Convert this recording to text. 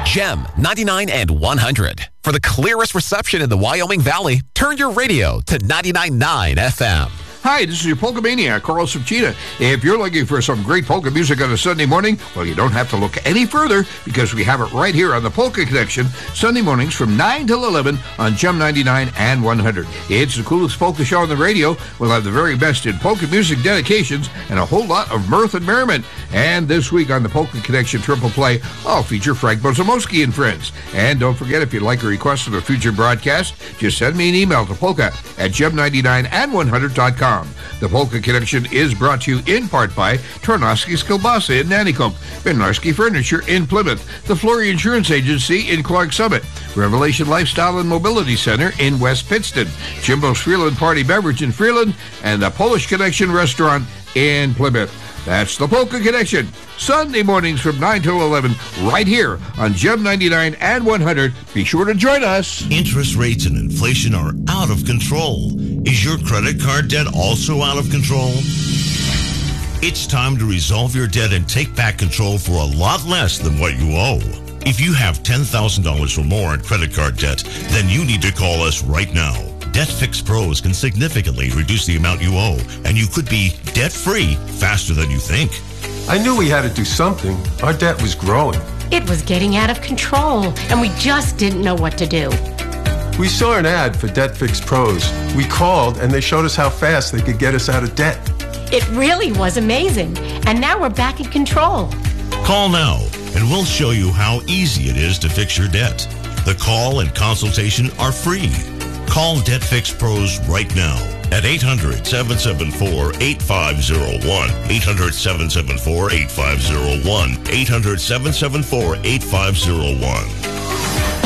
Gem 99 and 100. For the clearest reception in the Wyoming Valley, turn your radio to 99.9 FM. Hi, this is your Polka Maniac, Carlos Subchita. If you're looking for some great polka music on a Sunday morning, well, you don't have to look any further because we have it right here on the Polka Connection, Sunday mornings from 9 till 11 on Gem 99 and 100. It's the coolest polka show on the radio. We'll have the very best in polka music dedications and a whole lot of mirth and merriment. And this week on the Polka Connection Triple Play, I'll feature Frank Bozamoski and friends. And don't forget, if you'd like a request of a future broadcast, just send me an email to polka@gem99and100.com. The Polka Connection is brought to you in part by Tarnowski's Kielbasa in Nanticoke, Bednarski Furniture in Plymouth, the Flory Insurance Agency in Clark Summit, Revelation Lifestyle and Mobility Center in West Pittston, Jimbo's Freeland Party Beverage in Freeland, and the Polish Connection Restaurant in Plymouth. That's the Polka Connection, Sunday mornings from 9 till 11, right here on Gem 99 and 100. Be sure to join us. Interest rates and inflation are out of control. Is your credit card debt also out of control? It's time to resolve your debt and take back control for a lot less than what you owe. If you have $10,000 or more in credit card debt, then you need to call us right now. Debt Fix Pros can significantly reduce the amount you owe, and you could be debt-free faster than you think. I knew we had to do something. Our debt was growing. It was getting out of control, and we just didn't know what to do. We saw an ad for Debt Fix Pros. We called, and they showed us how fast they could get us out of debt. It really was amazing, and now we're back in control. Call now, and we'll show you how easy it is to fix your debt. The call and consultation are free. Call Debt Fix Pros right now at 800-774-8501, 800-774-8501, 800-774-8501.